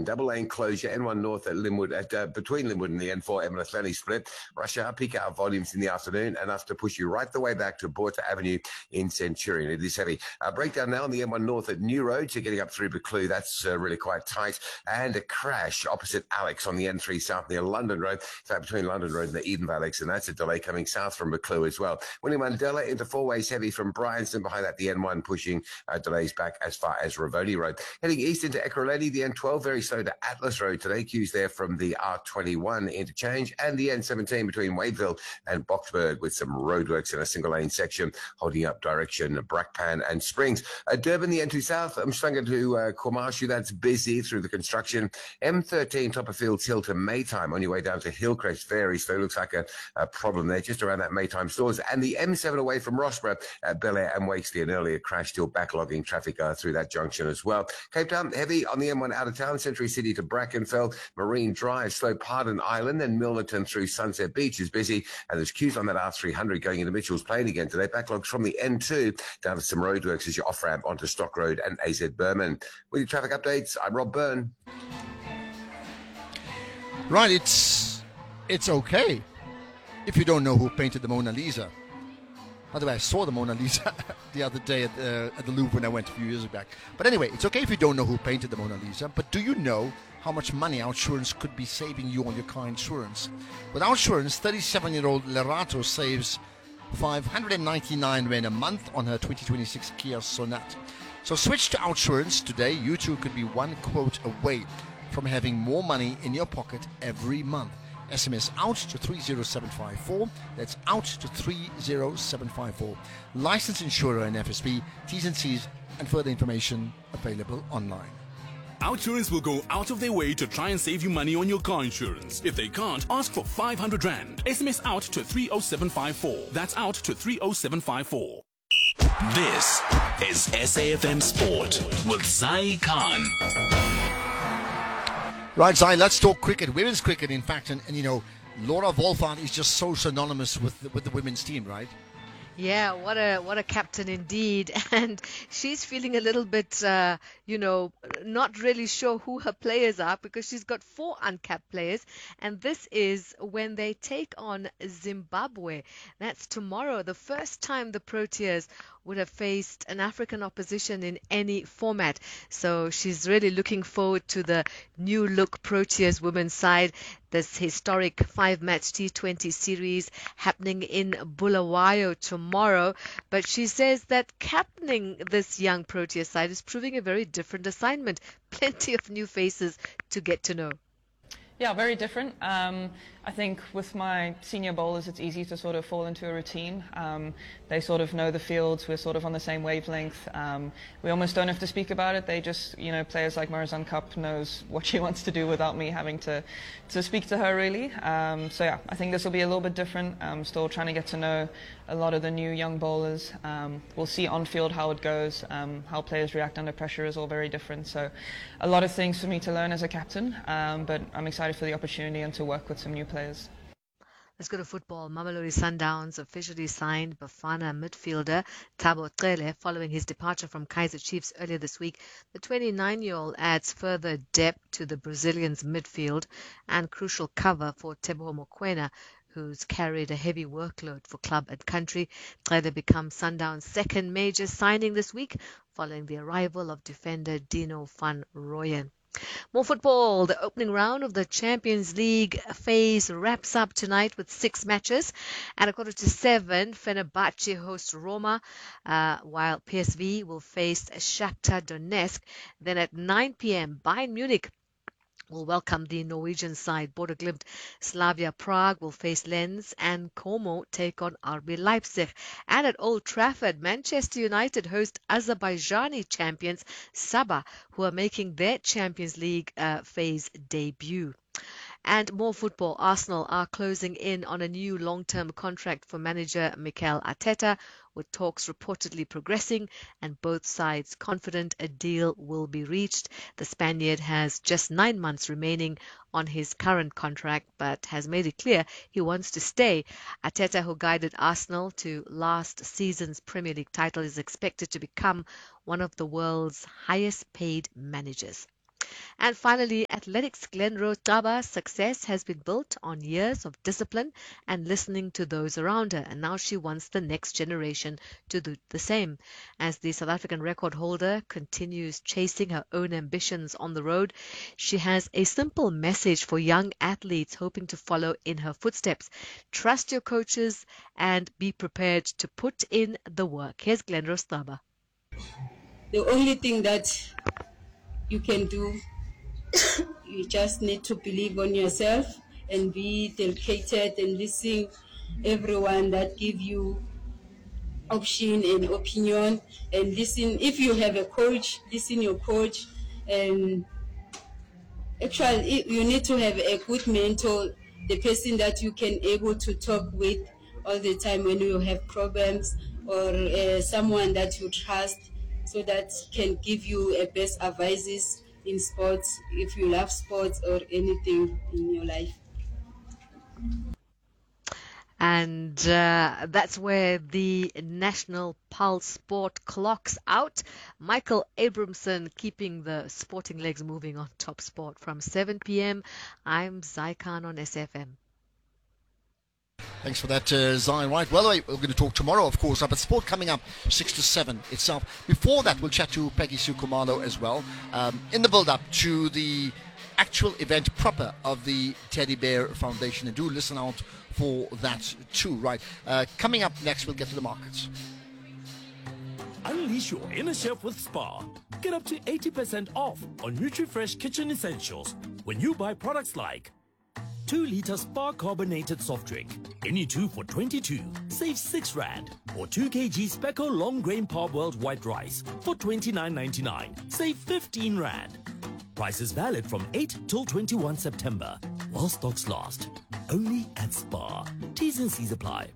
double lane closure, N1 North at Linwood, between Linwood and the N4 Emily split. Rush hour peak hour volumes in the afternoon, enough to push you right the way back to Borta Avenue in Centurion. It is heavy. Breakdown now on the M1 North at New Road, so getting up through Buccleuch, that's really quite tight. And a crash opposite Alex on the N3 South near London Road, so between London Road and the Edenvale exit, and that's a delay coming south from Buccleuch as well. Winnie Mandela into four ways heavy from Bryanston, behind that the N1 pushing delays back as far as Ravoni Road. Heading east into Ekurhuleni, the N12 very slow to Atlas Road today, queues there from the R21 interchange, and the N17 between Wadeville and Boxburg with some roadworks in a single lane section, holding up direction Brackpan and Springs. Durban, the N2 South, I'm swinging to Kwamashu, that's busy through the construction. M13 Topperfields Hill to Maytime on your way down to Hillcrest, very slow, looks like a problem there just around that Maytime stores. And the M7 away from Rossborough, Bel Air and Wakesley, an earlier crash still backlogging traffic through that junction as well. Cape Town, heavy on the M1 out of town, Century City to Brackenfell, Marine Drive, slow Pardon Island, and Milnerton through Sunset Beach is busy, and there's queues on that R300 going into Mitchell's Plain again today. Backlogs from the N2 down to some roadworks as you off-ramp onto Stock Road and AZ Berman. With your traffic updates, I'm Rob Byrne. Right, it's okay if you don't know who painted the Mona Lisa. By the way, I saw the Mona Lisa the other day at the Louvre when I went a few years back. But anyway, it's okay if you don't know who painted the Mona Lisa, but do you know how much money OUTsurance could be saving you on your car insurance? With OUTsurance, 37-year-old Lerato saves 599 Rand a month on her 2026 Kia Sonet. So switch to OUTsurance today. You too could be one quote away from having more money in your pocket every month. SMS out to 30754. That's out to 30754. Licensed insurer and FSB. T's and C's and further information available online. OUTsurance will go out of their way to try and save you money on your car insurance. If they can't, ask for 500 Rand. SMS out to 30754. That's out to 30754. This is SAFM Sport with Zai Khan. Right, Zai, let's talk cricket, women's cricket, in fact. And you know, Laura Wolfhard is just so synonymous with the women's team, right? Yeah, what a captain indeed. And she's feeling a little bit, not really sure who her players are, because she's got 4 uncapped players. And this is when they take on Zimbabwe. That's tomorrow, the first time the Proteas would have faced an African opposition in any format. So she's really looking forward to the new look Proteas women's side. This historic 5-match T20 series happening in Bulawayo tomorrow. But she says that captaining this young Protea side is proving a very different assignment. Plenty of new faces to get to know. Yeah, very different. I think with my senior bowlers, it's easy to sort of fall into a routine. They sort of know the fields. We're sort of on the same wavelength. We almost don't have to speak about it. They just, players like Marizanne Kapp knows what she wants to do without me having to speak to her, really. So, yeah, I think this will be a little bit different. I'm still trying to get to know a lot of the new young bowlers. We'll see on field how it goes. How players react under pressure is all very different. So a lot of things for me to learn as a captain, but I'm excited for the opportunity and to work with some new players. Let's go to football. Mamelodi Sundowns officially signed Bafana midfielder Thabo Cele following his departure from Kaizer Chiefs earlier this week. The 29-year-old adds further depth to the Brazilians' midfield and crucial cover for Teboho Mokoena, who's carried a heavy workload for club and country. Cele becomes Sundowns' second major signing this week, following the arrival of defender Dino van Rooyen. More football. The opening round of the Champions League phase wraps up tonight with 6 matches. At 7:15, Fenerbahce hosts Roma, while PSV will face Shakhtar Donetsk. Then at 9 p.m., Bayern Munich will welcome the Norwegian side. Bodo Glimt, Slavia Prague will face Lens, and Como take on RB Leipzig. And at Old Trafford, Manchester United host Azerbaijani champions Sabah, who are making their Champions League phase debut. And more football. Arsenal are closing in on a new long-term contract for manager Mikel Arteta, with talks reportedly progressing and both sides confident a deal will be reached. The Spaniard has just 9 months remaining on his current contract, but has made it clear he wants to stay. Arteta, who guided Arsenal to last season's Premier League title, is expected to become one of the world's highest paid managers. And finally, athletics Glenrose Taba's success has been built on years of discipline and listening to those around her. And now she wants the next generation to do the same. As the South African record holder continues chasing her own ambitions on the road, she has a simple message for young athletes hoping to follow in her footsteps. Trust your coaches and be prepared to put in the work. Here's Glenrose Taba. The only thing that you can do, you just need to believe on yourself and be dedicated and listen everyone that give you option and opinion, and listen. If you have a coach, listen your coach. And actually you need to have a good mentor, the person that you can able to talk with all the time when you have problems, or someone that you trust, so that can give you a best advices in sports, if you love sports or anything in your life. And that's where the National Pulse Sport clocks out. Michael Abramson keeping the sporting legs moving on Top Sport from 7 p.m. I'm Zai Khan on SFM. Thanks for that, Zai. Right, well, we're going to talk tomorrow, of course, but sport coming up 6 to 7 itself. Before that, we'll chat to Peggy Sukumalo as well, in the build-up to the actual event proper of the Teddy Bear Foundation. And do listen out for that too, right? Coming up next, we'll get to the markets. Unleash your inner chef with Spar. Get up to 80% off on NutriFresh kitchen essentials when you buy products like 2-liter Spar carbonated soft drink. Any 2 for 22. Save 6 Rand. Or 2 kg Speckle long grain parboiled white rice for 29.99. Save 15 Rand. Price is valid from 8 till 21 September. While stocks last. Only at Spar. T's and C's apply.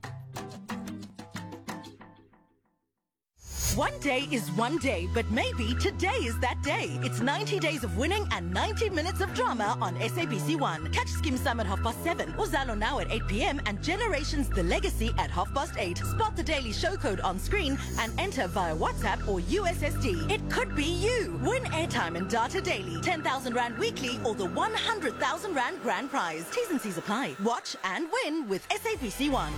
One day is one day, but maybe today is that day. It's 90 days of winning and 90 minutes of drama on SABC1. Catch Skim Sum at 7:30, Uzalo Now at 8 p.m. and Generations The Legacy at 8:30. Spot the daily show code on screen and enter via WhatsApp or USSD. It could be you. Win airtime and data daily, 10,000 Rand weekly or the 100,000 Rand grand prize. T's and C's apply. Watch and win with SABC1.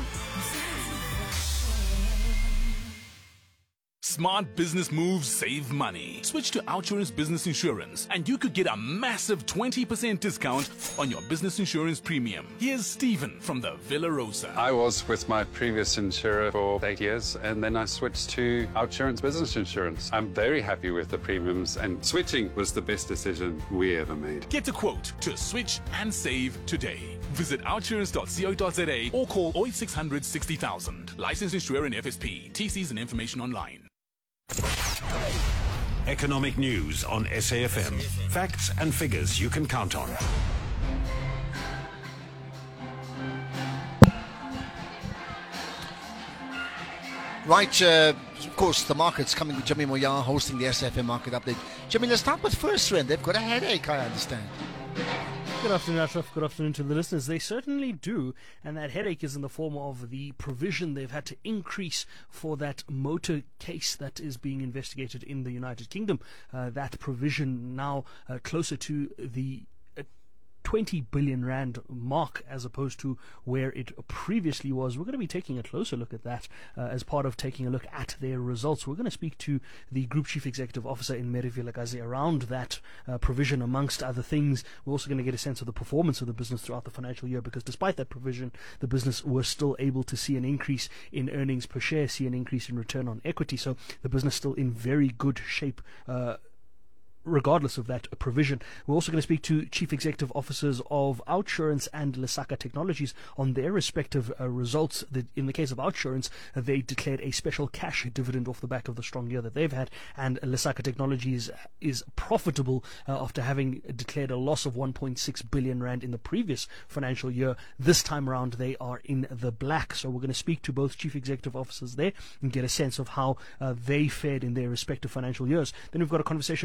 Smart business moves save money. Switch to Outsurance Business Insurance and you could get a massive 20% discount on your business insurance premium. Here's Stephen from the Villa Rosa. I was with my previous insurer for 8 years and then I switched to Outsurance Business Insurance. I'm very happy with the premiums and switching was the best decision we ever made. Get a quote to switch and save today. Visit outsurance.co.za or call 0800 60,000. Licensed insurer and FSP. TCs and information online. Economic news on SAFM. Facts and figures you can count on. Right, of course, the market's coming with Jimmy Moya hosting the SAFM Market Update. Jimmy, let's start with First Rand. They've got a headache, I understand. Good afternoon, Ashraf. Good afternoon to the listeners. They certainly do, and that headache is in the form of the provision they've had to increase for that motor case that is being investigated in the United Kingdom. That provision now closer to the 20 billion Rand mark as opposed to where it previously was. We're going to be taking a closer look at that as part of taking a look at their results. We're going to speak to the Group Chief Executive Officer in Mary Vilakazi around that provision, amongst other things. We're also going to get a sense of the performance of the business throughout the financial year, because despite that provision, the business was still able to see an increase in earnings per share, see an increase in return on equity. So the business still in very good shape regardless of that provision. We're also going to speak to Chief Executive Officers of Outsurance and Lesaka Technologies on their respective results. In the case of Outsurance, they declared a special cash dividend off the back of the strong year that they've had, and Lesaka Technologies is profitable after having declared a loss of 1.6 billion Rand in the previous financial year. This time around, they are in the black. So we're going to speak to both Chief Executive Officers there and get a sense of how they fared in their respective financial years. Then we've got a conversation with the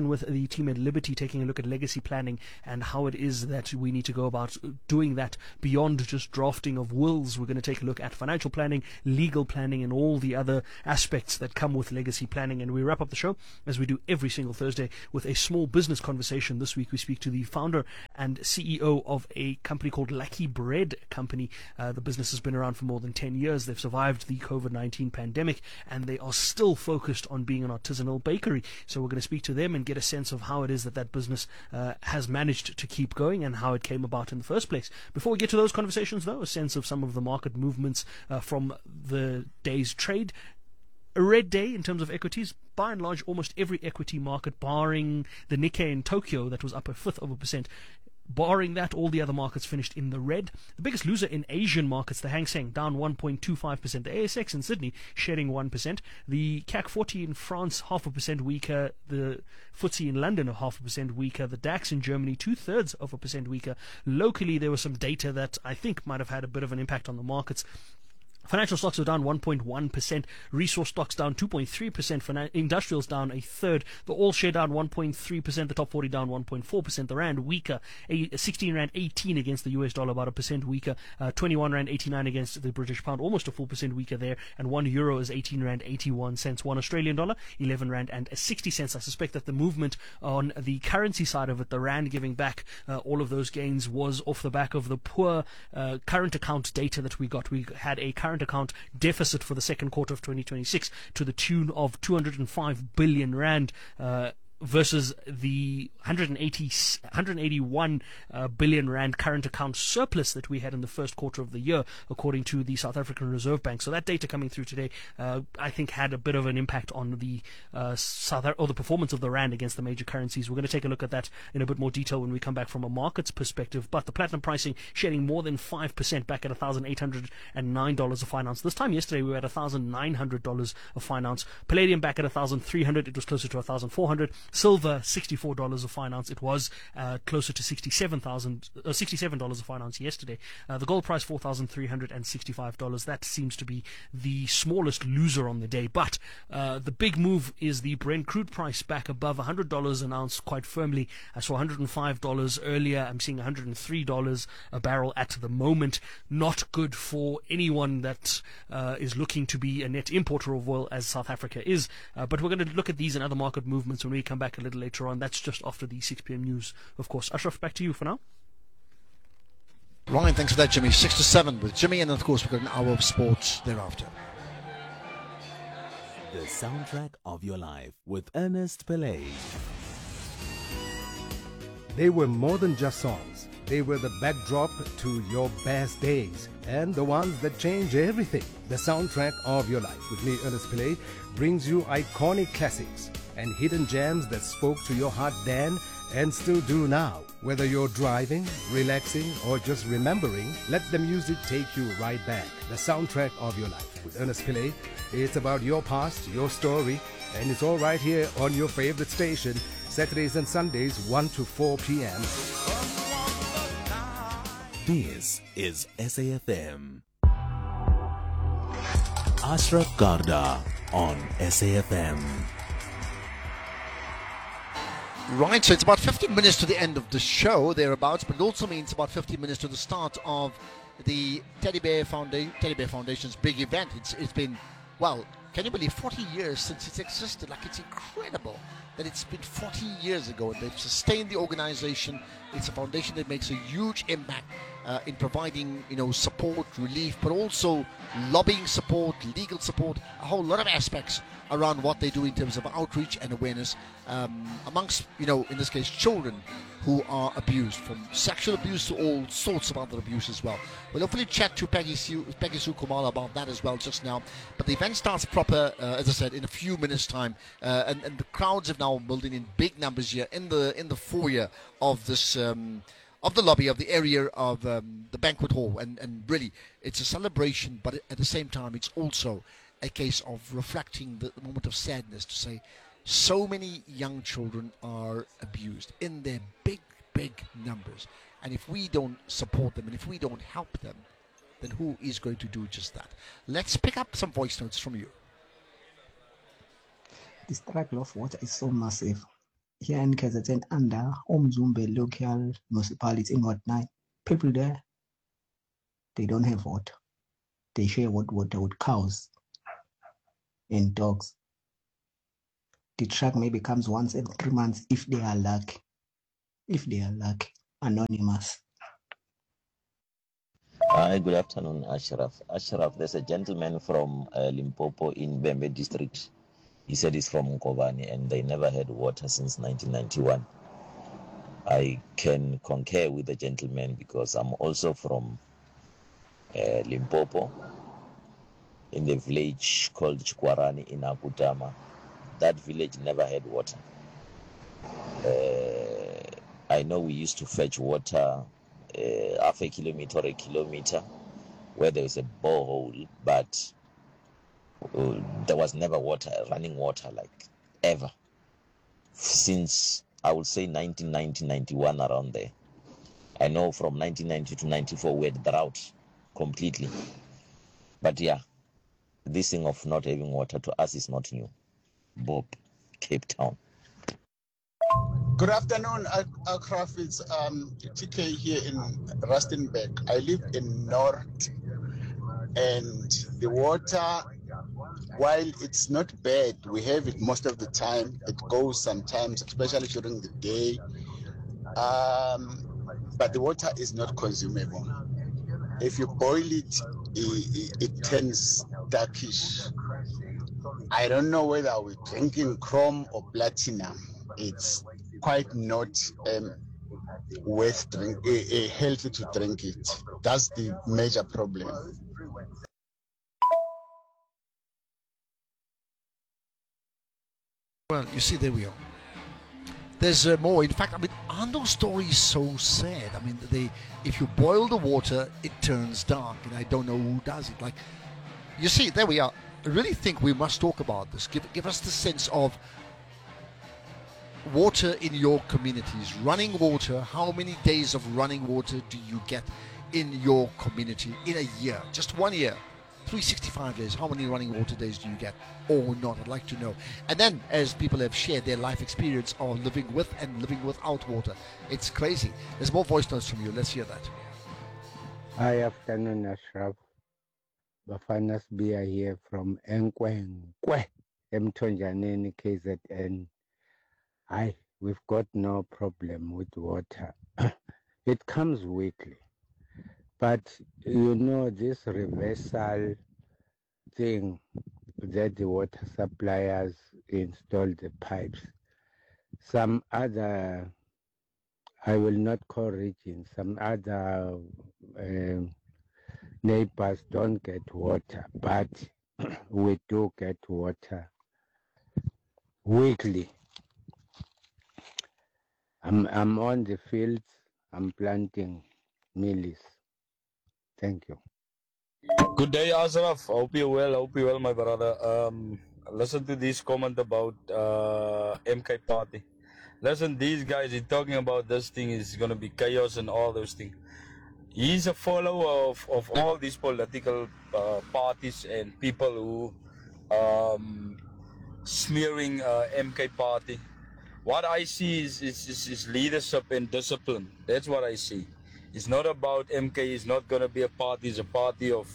the team at Liberty taking a look at legacy planning and how it is that we need to go about doing that beyond just drafting of wills. We're going to take a look at financial planning, legal planning, and all the other aspects that come with legacy planning. And we wrap up the show, as we do every single Thursday, with a small business conversation. This week we speak to the founder and CEO of a company called Lucky Bread Company. The business has been around for more than 10 years. They've survived the COVID-19 pandemic, and they are still focused on being an artisanal bakery. So we're going to speak to them and get a sense of how it is that business has managed to keep going and how it came about in the first place. Before we get to those conversations, though, a sense of some of the market movements from the day's trade. A red day in terms of equities. By and large, almost every equity market, barring the Nikkei in Tokyo that was up 0.1%. Barring that, all the other markets finished in the red. The biggest loser in Asian markets, the Hang Seng, down 1.25%. The ASX in Sydney shedding 1%. The CAC 40 in France, 0.5% weaker. The FTSE in London, 0.5% weaker. The DAX in Germany, 0.2% weaker. Locally, there was some data that I think might have had a bit of an impact on the markets. Financial stocks are down 1.1%, resource stocks down 2.3%, industrials down 1/3, the all share down 1.3%, the top 40 down 1.4%, the rand weaker, 16 rand 18 against the US dollar, about 1% weaker, 21 rand 89 against the British pound, almost a full percent weaker there, and €1 is 18 rand 81 cents, $1 Australian dollar 11 rand and 60 cents. I suspect that the movement on the currency side of it, the rand giving back all of those gains, was off the back of the poor current account data that we got. We had a current account deficit for the second quarter of 2026 to the tune of 205 billion rand versus the 181 billion rand current account surplus that we had in the first quarter of the year, according to the South African Reserve Bank. So that data coming through today, I think, had a bit of an impact on the the performance of the rand against the major currencies. We're going to take a look at that in a bit more detail when we come back from a markets perspective. But the platinum pricing shedding more than 5%, back at $1,809 a fine ounce. This time yesterday we were at $1,900 a fine ounce. Palladium back at $1,300. It was closer to $1,400. Silver, $64 a fine ounce. It was closer to $67 a fine ounce yesterday. The gold price, $4,365. That seems to be the smallest loser on the day. But the big move is the Brent crude price, back above $100 an ounce quite firmly. I saw $105 earlier. I'm seeing $103 a barrel at the moment. Not good for anyone that is looking to be a net importer of oil, as South Africa is. But we're going to look at these and other market movements when we come back a little later on. That's just after the 6 p.m. news, of course. Ashraf, back to you for now. Ryan, thanks for that, Jimmy. 6 to 7 with Jimmy, and of course we've got an hour of sports thereafter. The soundtrack of your life with Ernest Pillay. They were more than just songs. They were the backdrop to your best days and the ones that change everything. The soundtrack of your life with me, Ernest Pillay, brings you iconic classics and hidden gems that spoke to your heart then and still do now. Whether you're driving, relaxing, or just remembering, let the music take you right back. The soundtrack of your life with Ernest Pillay. It's about your past, your story, and it's all right here on your favorite station, Saturdays and Sundays, 1 to 4 p.m. This is SAFM. Ashraf Garda on SAFM. Right, so it's about 15 minutes to the end of the show, thereabouts, but it also means about 15 minutes to the start of the Teddy Bear Foundation's big event. It's been, well, can you believe 40 years since it's existed? Like, it's incredible that it's been 40 years ago and they've sustained the organization. It's a foundation that makes a huge impact in providing, support, relief, but also lobbying support, legal support, a whole lot of aspects around what they do in terms of outreach and awareness amongst, in this case, children who are abused, from sexual abuse to all sorts of other abuse as well. We'll hopefully chat to Peggy Sue Kumala about that as well just now. But the event starts proper, as I said, in a few minutes' time, and the crowds have now building in big numbers here in the foyer of this of the lobby of the area of the banquet hall, and really it's a celebration, but at the same time it's also a case of reflecting the moment of sadness to say so many young children are abused in their big numbers, and if we don't support them and if we don't help them, then who is going to do just that? Let's pick up some voice notes from you. The struggle of water is so massive. here in KZN under Umzumbe local municipality in Ward 9. People there, they don't have water. They share water with cows and dogs. The truck maybe comes once every 3 months if they are lucky. If they are lucky. Anonymous. Hi, good afternoon, Ashraf. Ashraf, there's a gentleman from Limpopo in Bembe district. He said he's from Nkobani and they never had water since 1991. I can concur with the gentleman because I'm also from Limpopo in the village called Chikwarani in Akutama. That village never had water. I know we used to fetch water half a kilometer or a kilometer where there was a borehole, but there was never water, running water, like ever. Since, I would say, 1990, 91, around there. I know from 1990 to 94 we had drought completely. But yeah, this thing of not having water to us is not new. Bob, Cape Town. Good afternoon, Akraf. It's TK here in Rustenburg. I live in North, and the water, while it's not bad, we have it most of the time. It goes sometimes, especially during the day. But the water is not consumable. If you boil it, it turns darkish. I don't know whether we're drinking chrome or platinum. It's quite not worth healthy to drink it. That's the major problem. Well, you see, there we are. There's more. In fact, I mean, aren't those stories so sad? I mean, if you boil the water, it turns dark, and I don't know who does it. Like, you see, there we are. I really think we must talk about this. Give us the sense of water in your communities. Running water. How many days of running water do you get in your community in a year? Just 1 year. 365 days. How many running water days do you get or not? I'd like to know. And then, as people have shared their life experience of living with and living without water, it's crazy. There's more voice notes from you. Let's hear that. Hi, afternoon, Ashraf. Bafanas Bia here from Nkwe, Mtonjaneni, KZN. Hi, we've got no problem with water. It comes weekly. But, you know, this reversal thing that the water suppliers install the pipes, some other, I will not call regions, some other neighbors don't get water, but we do get water weekly. I'm on the fields, I'm planting mealies. Thank you. Good day, Ashraf. Hope you're well, my brother. Listen to this comment about MK Party. Listen, these guys are talking about this thing is going to be chaos and all those things. He's a follower of all these political parties and people who smearing MK Party. What I see is leadership and discipline. That's what I see. It's not about MK. It's not going to be a party. It's a party of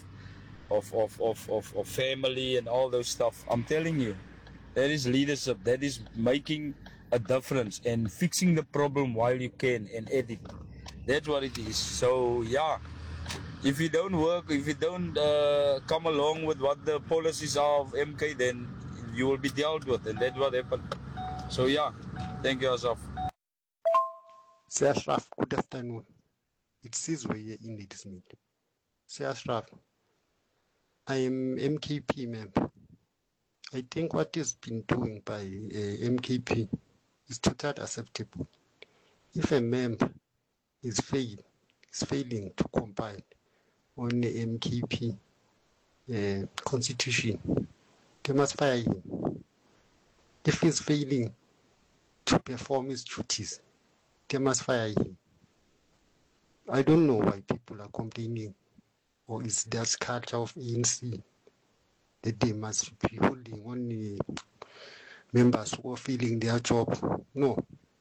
family and all those stuff. I'm telling you, that is leadership. That is making a difference and fixing the problem while you can and edit. That's what it is. So yeah, if you don't work, if you don't come along with what the policies are of MK, then you will be dealt with, and that's what happened. So yeah, thank you, Ashraf. Sir Ashraf, good afternoon. It says we're here in Ladysmith. Sir Ashraf, I am MKP member. I think what is been doing by MKP is totally acceptable. If a member is failing to comply on the MKP constitution, they must fire him. If he's failing to perform his duties, they must fire him. I don't know why people are complaining, or is that culture of ANC that they must be holding on members who are feeling their job. No.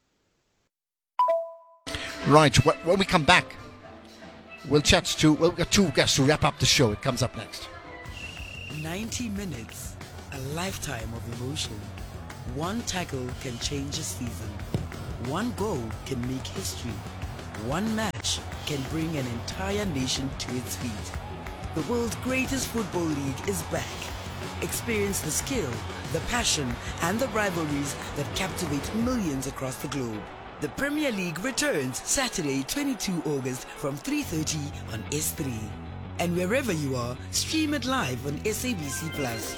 Right. When we come back, we'll got two guests to wrap up the show. It comes up next. 90 minutes, a lifetime of emotion. One tackle can change a season. One goal can make history. One match can bring an entire nation to its feet. The world's greatest football league is back. Experience the skill, the passion, and the rivalries that captivate millions across the globe. The Premier League returns Saturday, 22 August from 3:30 on S3. And wherever you are, stream it live on SABC Plus.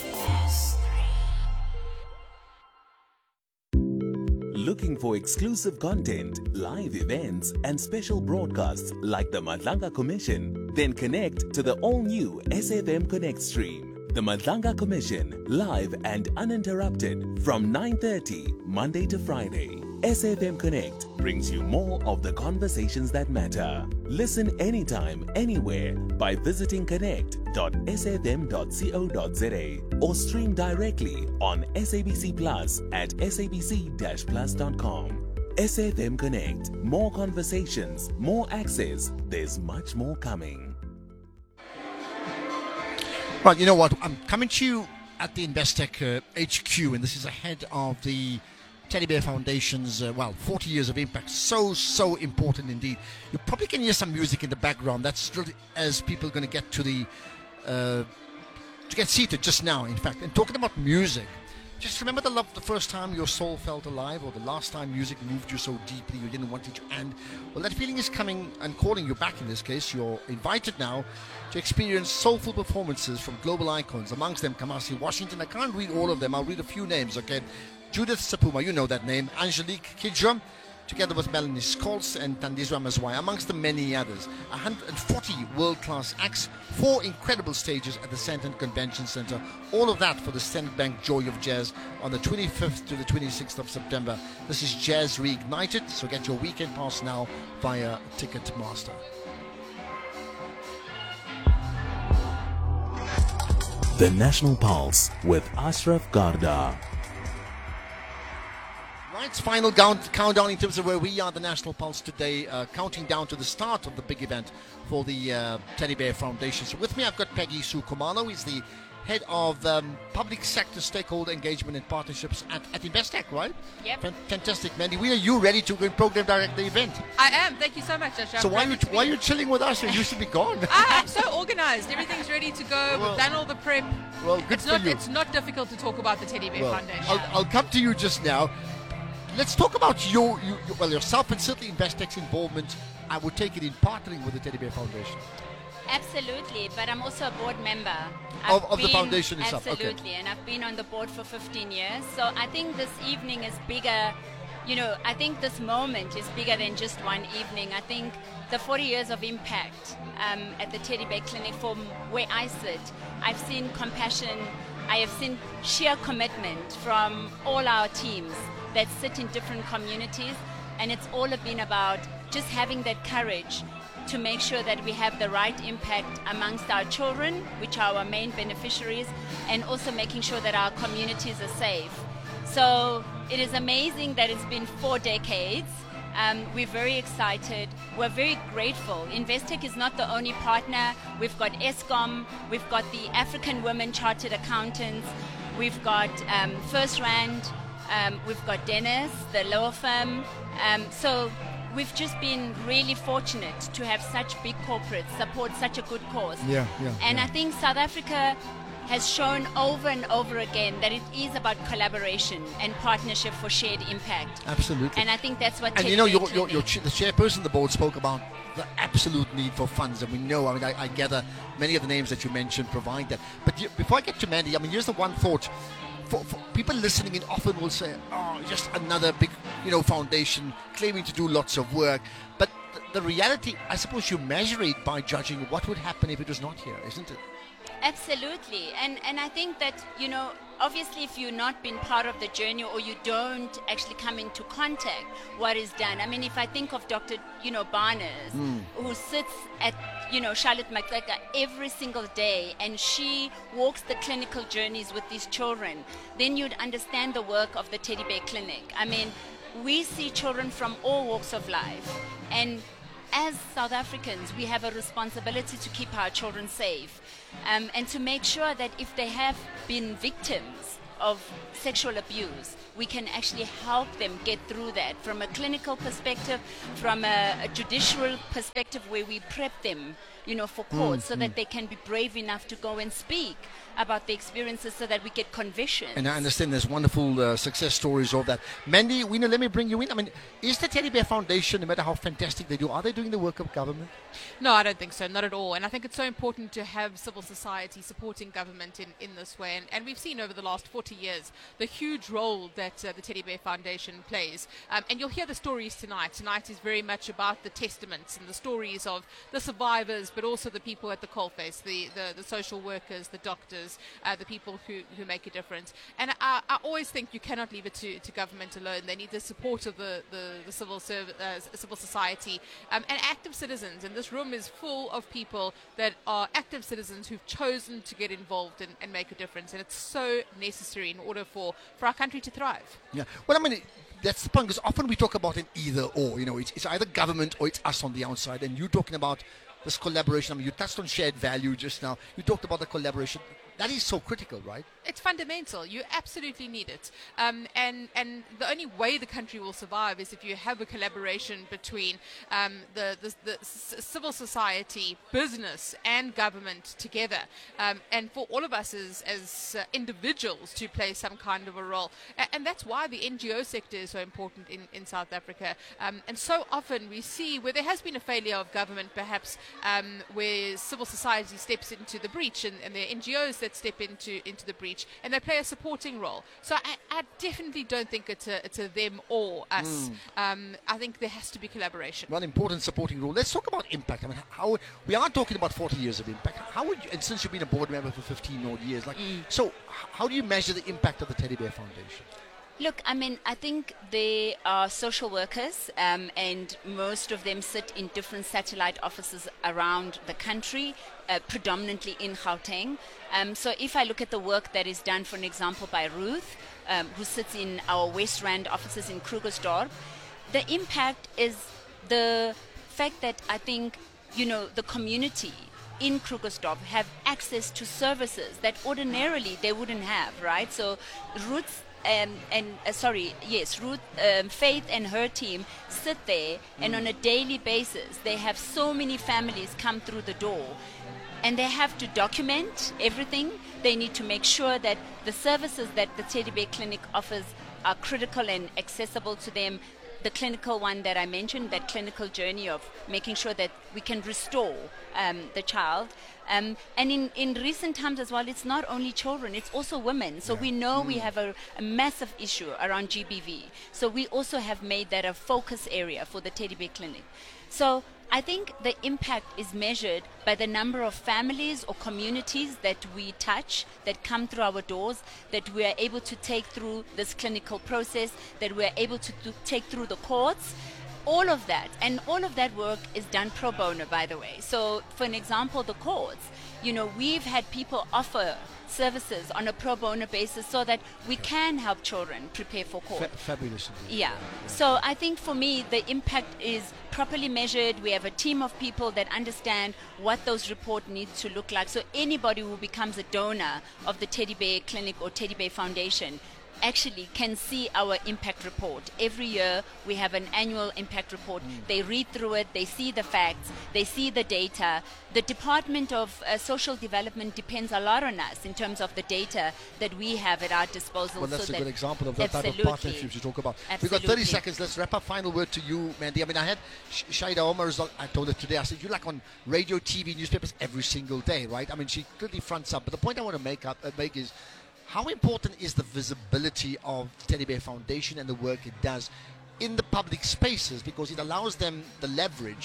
Looking for exclusive content, live events, and special broadcasts like the Madlanga Commission? Then connect to the all-new SAFM Connect stream. The Madlanga Commission, live and uninterrupted from 9:30 Monday to Friday. SAFM Connect brings you more of the conversations that matter. Listen anytime, anywhere by visiting connect.safm.co.za or stream directly on SABC Plus at sabc-plus.com. SAFM Connect. More conversations, more access. There's much more coming. Right, you know what? I'm coming to you at the Investec HQ, and this is ahead of the Teddy Bear Foundation's 40 years of impact. So important indeed. You probably can hear some music in the background. That's really as people are going to get to the to get seated just now, in fact. And talking about music, just remember the first time your soul felt alive, or the last time music moved you so deeply you didn't want it to end. Well, that feeling is coming and calling you back in this case. You're invited now to experience soulful performances from global icons, amongst them Kamasi Washington. I can't read all of them. I'll read a few names, okay? Judith Sapuma, you know that name. Angelique Kidjo, together with Melanie Scholz and Tandizwa Mazwai, amongst the many others. 140 world-class acts, 4 incredible stages at the Sandton Convention Center. All of that for the Standard Bank Joy of Jazz on the 25th to the 26th of September. This is Jazz Reignited, so get your weekend pass now via Ticketmaster. The National Pulse with Ashraf Garda. Right, final countdown in terms of where we are, the National Pulse today, counting down to the start of the big event for the Teddy Bear Foundation. So with me, I've got Peggy Sue Kumalo, who's the head of public sector stakeholder engagement and partnerships at Investec, right? Yep. Fantastic, Mandy. Are you ready to go and program direct the event? I am. Thank you so much, Ashraf. So why are you chilling with us? You used to be gone. I'm so organized. Everything's ready to go. We've done all the prep. Well, good for you. It's not difficult to talk about the Teddy Bear Foundation. I'll come to you just now. Let's talk about yourself and certainly Investec's involvement, I would take it, in partnering with the Teddy Bear Foundation. Absolutely, but I'm also a board member. Of the foundation itself. Absolutely, okay. And I've been on the board for 15 years. So I think this evening is bigger. I think this moment is bigger than just one evening. I think the 40 years of impact at the Teddy Bear Clinic, from where I sit, I've seen compassion, I have seen sheer commitment from all our teams that sit in different communities, and it's all been about just having that courage to make sure that we have the right impact amongst our children, which are our main beneficiaries, and also making sure that our communities are safe. So it is amazing that it's been 4 decades. We're very excited. We're very grateful. Investec is not the only partner. We've got ESCOM, we've got the African Women Chartered Accountants, we've got First Rand, we've got Dennis, the law firm. So we've just been really fortunate to have such big corporates support such a good cause. And I think South Africa has shown over and over again that it is about collaboration and partnership for shared impact. Absolutely. And I think that's what. And the chairperson of the board spoke about the absolute need for funds, and we know. I gather many of the names that you mentioned provide that. But before I get to Mandy, here's the one thought. For people listening in often will say, "Oh, just another big, foundation claiming to do lots of work." But the reality, I suppose, you measure it by judging what would happen if it was not here, isn't it? Absolutely, and I think that obviously, if you've not been part of the journey or you don't actually come into contact what is done. I mean, if I think of Dr. Barnes, who sits at, Charlotte Maxeka every single day, and she walks the clinical journeys with these children, then you'd understand the work of the Teddy Bear Clinic. I mean, we see children from all walks of life, and as South Africans, we have a responsibility to keep our children safe, and to make sure that if they have been victims of sexual abuse, we can actually help them get through that from a clinical perspective, from a judicial perspective, where we prep them, for court, so that they can be brave enough to go and speak about the experiences, so that we get convictions. And I understand there's wonderful success stories of that. Mandy, let me bring you in. I mean, is the Teddy Bear Foundation, no matter how fantastic they do, are they doing the work of government? No, I don't think so, not at all. And I think it's so important to have civil society supporting government in this way. And we've seen over the last 40 years the huge role that the Teddy Bear Foundation plays. And you'll hear the stories tonight. Tonight is very much about the testaments and the stories of the survivors, but also the people at the coalface, the social workers, the doctors, the people who make a difference. And I always think you cannot leave it to government alone. They need the support of the civil society and active citizens. And this room is full of people that are active citizens who've chosen to get involved and make a difference. And it's so necessary in order for our country to thrive. Yeah. Well, I mean, that's the point, because often we talk about an either or. It's either government or it's us on the outside. And you're talking about this collaboration. I mean, you touched on shared value just now. You talked about the collaboration. That is so critical, right? It's fundamental. You absolutely need it. And the only way the country will survive is if you have a collaboration between the civil society, business, and government together. And for all of us as individuals to play some kind of a role. And that's why the NGO sector is so important in South Africa. And so often we see where there has been a failure of government, perhaps, where civil society steps into the breach, and there are NGOs that step into the breach, and they play a supporting role. So I definitely don't think it's a them or us. I think there has to be collaboration. One important supporting role. Let's talk about impact. I mean, how we are talking about 40 years of impact. How would you, and since you've been a board member for 15 odd years, so how do you measure the impact of the Teddy Bear Foundation? Look, I mean, I think they are social workers, and most of them sit in different satellite offices around the country, predominantly in Gauteng. So if I look at the work that is done, for an example, by Ruth, who sits in our West Rand offices in Krugersdorp, the impact is the fact that I think, the community in Krugersdorp have access to services that ordinarily they wouldn't have, right? So Ruth, Faith and her team sit there, and on a daily basis, they have so many families come through the door, and they have to document everything. They need to make sure that the services that the Teddy Bear Clinic offers are critical and accessible to them. The clinical one that I mentioned, that clinical journey of making sure that we can restore the child. And in recent times as well, it's not only children, it's also women. So we know we have a massive issue around GBV. So we also have made that a focus area for the Teddy Bear Clinic. So I think the impact is measured by the number of families or communities that we touch, that come through our doors, that we are able to take through this clinical process, that we are able to take through the courts. All of that, and all of that work is done pro bono, by the way. So, for an example, the courts, we've had people offer services on a pro bono basis so that we can help children prepare for court. Fabulous. Yeah. So I think for me, the impact is properly measured. We have a team of people that understand what those reports need to look like. So anybody who becomes a donor of the Teddy Bear Clinic or Teddy Bear Foundation actually can see our impact report. Every year we have an annual impact report. They read through it, they see the facts, they see the data. The Department of Social Development depends a lot on us in terms of the data that we have at our disposal. Well, that's so a good example of that type of partnerships you talk about. We've got 30 seconds. Let's wrap up. Final word to you, Mandy. I mean, I had Shaida Omar, I told her today, I said, you're like on radio, TV, newspapers every single day, right? I mean, she clearly fronts up. But the point I want to make is, how important is the visibility of the Teddy Bear Foundation and the work it does in the public spaces? Because it allows them the leverage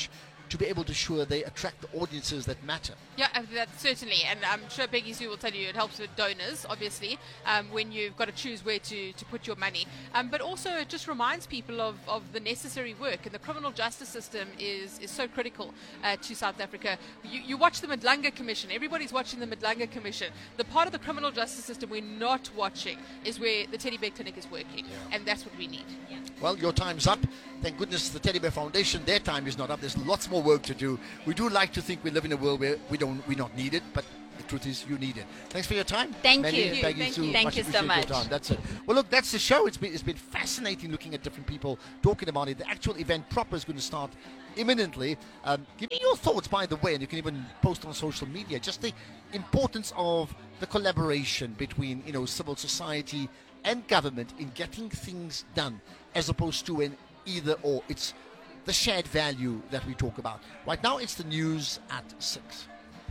to be able to ensure they attract the audiences that matter. Yeah, that certainly, and I'm sure Peggy Sue will tell you it helps with donors, obviously, when you've got to choose where to put your money. But also it just reminds people of the necessary work, and the criminal justice system is so critical to South Africa. You watch the Madlanga Commission, everybody's watching the Madlanga Commission. The part of the criminal justice system we're not watching is where the Teddy Bear Clinic is working, and that's what we need. Yeah. Well, your time's up. Thank goodness the Teddy Bear Foundation, their time is not up. There's lots more work to do. We do like to think we live in a world where we not need it, but the truth is you need it. Thanks for your time. Thank Manny, you. Peggy, Sue, Thank you so much. That's it. Well, look, that's the show. It's been fascinating looking at different people talking about it. The actual event proper is going to start imminently. Give me your thoughts, by the way, and you can even post on social media, just the importance of the collaboration between, civil society and government in getting things done, as opposed to an either or. It's the shared value that we talk about. Right now, it's the news at 6.